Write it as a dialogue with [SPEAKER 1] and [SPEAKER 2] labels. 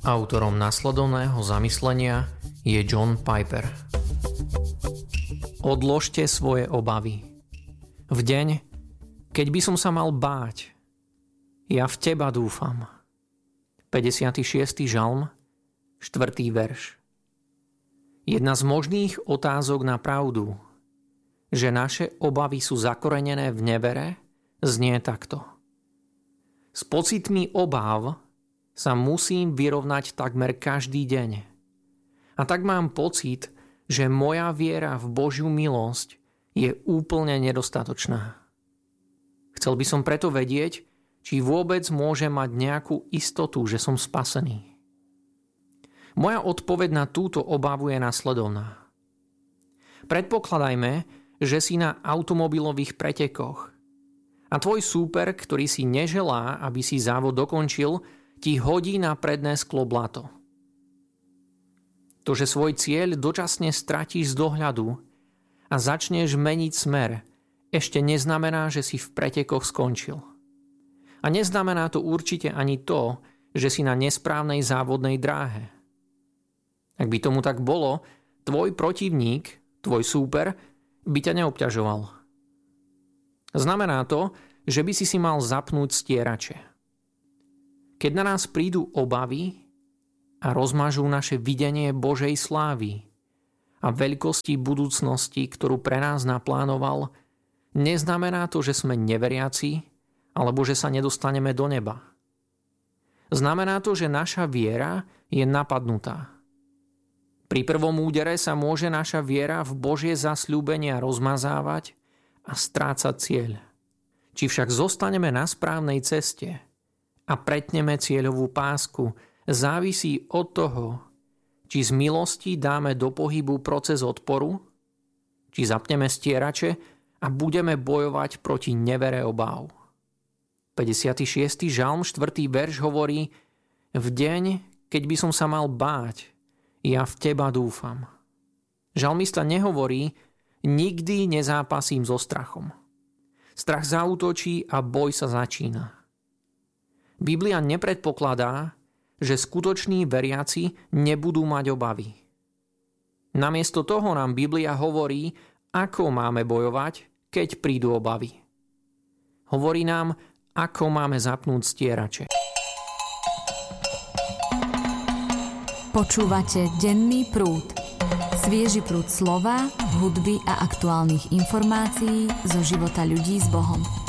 [SPEAKER 1] Autorom nasledovného zamyslenia je John Piper. Odložte svoje obavy. V deň, keď by som sa mal báť, ja v teba dúfam. 56. žalm, 4. verš. Jedna z možných otázok na pravdu, že naše obavy sú zakorenené v nevere, znie takto. S pocitmi obáv sa musím vyrovnať takmer každý deň. A tak mám pocit, že moja viera v Božiu milosť je úplne nedostatočná. Chcel by som preto vedieť, či vôbec môžem mať nejakú istotu, že som spasený. Moja odpoveď na túto obavu je nasledovná. Predpokladajme, že si na automobilových pretekoch a tvoj súper, ktorý si neželá, aby si závod dokončil, ti hodí na predné sklo blato. To, že svoj cieľ dočasne stratíš z dohľadu a začneš meniť smer, ešte neznamená, že si v pretekoch skončil. A neznamená to určite ani to, že si na nesprávnej závodnej dráhe. Ak by tomu tak bolo, tvoj protivník, tvoj súper, by ťa neobťažoval. Znamená to, že by si mal zapnúť stierače. Keď na nás prídu obavy a rozmažú naše videnie Božej slávy a veľkosti budúcnosti, ktorú pre nás naplánoval, neznamená to, že sme neveriaci alebo že sa nedostaneme do neba. Znamená to, že naša viera je napadnutá. Pri prvom údere sa môže naša viera v Božie zasľúbenia rozmazávať a strácať cieľ. Či však zostaneme na správnej ceste a pretneme cieľovú pásku, závisí od toho, či z milosti dáme do pohybu proces odporu, či zapneme stierače a budeme bojovať proti nevere obáv. 56. žalm, 4. verš hovorí: v deň, keď by som sa mal báť, ja v teba dúfam. Žalmista nehovorí: nikdy nezápasím so strachom. Strach zaútočí a boj sa začína. Biblia nepredpokladá, že skutoční veriaci nebudú mať obavy. Namiesto toho nám Biblia hovorí, ako máme bojovať, keď prídu obavy. Hovorí nám, ako máme zapnúť stierače.
[SPEAKER 2] Počúvate Denný prúd. Svieži prúd slova, hudby a aktuálnych informácií zo života ľudí s Bohom.